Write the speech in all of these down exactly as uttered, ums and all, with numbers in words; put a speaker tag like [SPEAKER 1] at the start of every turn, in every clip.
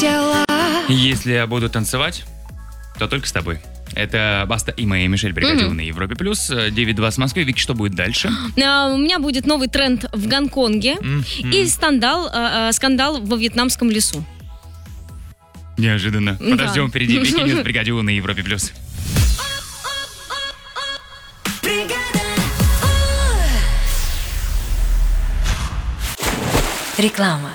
[SPEAKER 1] тела.
[SPEAKER 2] Если я буду танцевать, то только с тобой. Это Баста и моя Мишель Бригадилова mm-hmm. на Европе Плюс. девять два с Москвы. Вики, что будет дальше?
[SPEAKER 1] Uh, у меня будет новый тренд в Гонконге mm-hmm. и скандал, uh, скандал во вьетнамском лесу.
[SPEAKER 2] Неожиданно. Да. Подождем впереди. Вики Ньюс Бригадилова на Европе Плюс.
[SPEAKER 3] Реклама.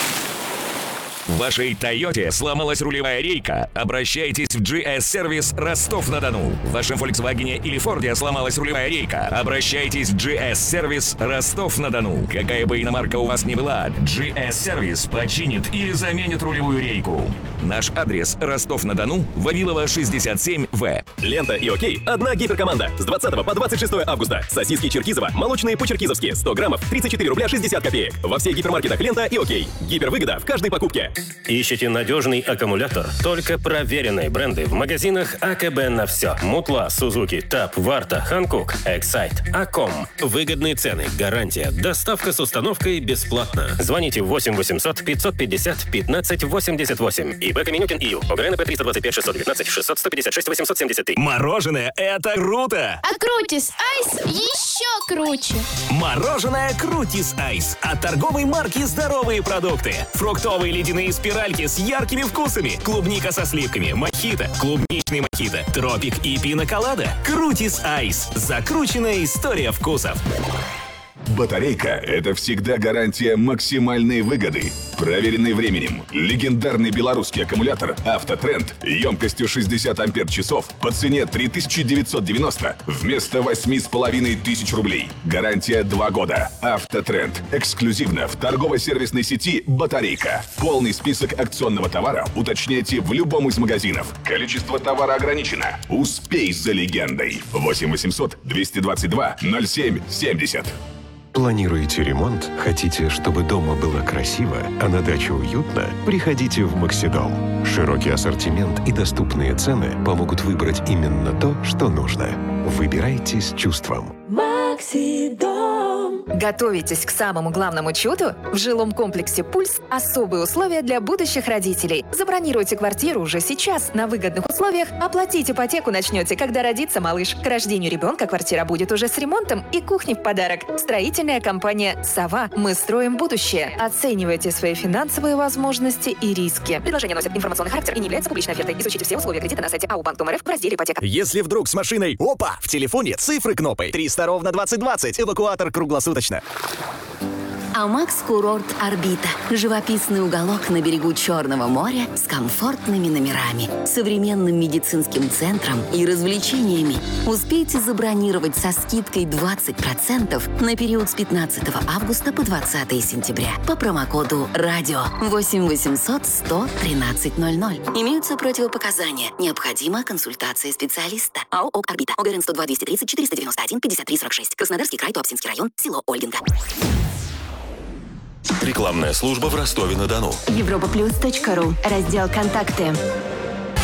[SPEAKER 4] В вашей Тойоте сломалась рулевая рейка? Обращайтесь в джи эс-сервис Ростов-на-Дону. В вашем Volkswagen или Форде сломалась рулевая рейка? Обращайтесь в джи эс-сервис Ростов-на-Дону. Какая бы иномарка у вас ни была, джи эс-сервис починит или заменит рулевую рейку. Наш адрес Ростов-на-Дону, Вавилова, шестьдесят семь вэ.
[SPEAKER 5] Лента и Окей – одна гиперкоманда. С двадцатого по двадцать шестое августа. Сосиски Черкизово, молочные по-черкизовски, сто граммов, тридцать четыре рубля шестьдесят копеек. Во всех гипермаркетах Лента и Окей. Гипервыгода в каждой покупке.
[SPEAKER 6] Ищите надежный аккумулятор? Только проверенные бренды в магазинах АКБ на все. Мутла, Сузуки, Тап, Варта, Ханкук, Эксайт, Аком. Выгодные цены, гарантия, доставка с установкой бесплатно. Звоните восемь восемьсот пятьсот пятьдесят пятнадцать восемьдесят восемь. ИП Каменюкин ИЮ. ОГРНП триста двадцать пять шестьсот девятнадцать шестьсот сто пятьдесят шесть восемьсот семьдесят три.
[SPEAKER 4] Мороженое – это круто!
[SPEAKER 7] А Крутис Айс еще круче.
[SPEAKER 4] Мороженое Крутис Айс от торговой марки «Здоровые продукты». Фруктовые ледяные спиральки с яркими вкусами. Клубника со сливками, мохито, клубничный мохито, тропик и пина-колада. Крутис Айс. Закрученная история вкусов.
[SPEAKER 8] Батарейка – это всегда гарантия максимальной выгоды. Проверенный временем. Легендарный белорусский аккумулятор «Автотренд» емкостью шестьдесят ампер-часов по цене три тысячи девятьсот девяносто вместо восемь с половиной тысяч рублей. Гарантия два года. «Автотренд» эксклюзивно в торгово-сервисной сети «Батарейка». Полный список акционного товара уточняйте в любом из магазинов. Количество товара ограничено. Успей за легендой. восемь восемьсот двести двадцать два ноль семь семьдесят.
[SPEAKER 9] Планируете ремонт? Хотите, чтобы дома было красиво, а на даче уютно? Приходите в Максидом. Широкий ассортимент и доступные цены помогут выбрать именно то, что нужно. Выбирайте с чувством.
[SPEAKER 3] Максидом. Готовитесь к самому главному чуду? В жилом комплексе «Пульс» особые условия для будущих родителей. Забронируйте квартиру уже сейчас на выгодных условиях. Оплатить ипотеку начнете, когда родится малыш. К рождению ребенка квартира будет уже с ремонтом и кухней в подарок. Строительная компания «Сова». Мы строим будущее. Оценивайте свои финансовые возможности и риски. Предложение носит информационный характер и не является публичной офертой. Изучите все условия кредита на сайте ау банк точка рф в разделе «Ипотека».
[SPEAKER 4] Если вдруг с машиной опа, в телефоне цифры кнопкой триста ровно двадцать двадцать. Эвакуатор круглосуточно.
[SPEAKER 10] Амакс Курорт Орбита. Живописный уголок на берегу Черного моря с комфортными номерами, современным медицинским центром и развлечениями. Успейте забронировать со скидкой двадцать процентов на период с пятнадцатого августа по двадцатое сентября по промокоду «Радио» восемь восемьсот сто тринадцать ноль ноль. Имеются противопоказания. Необходима консультация специалиста. АО «ОК Орбита». ОГРН сто два двести тридцать четыреста девяносто один пятьдесят три сорок шесть. Краснодарский край, Туапсинский район, село Ольгинка.
[SPEAKER 11] Рекламная служба в Ростове-на-Дону.
[SPEAKER 12] европа плюс точка ру. Раздел «Контакты».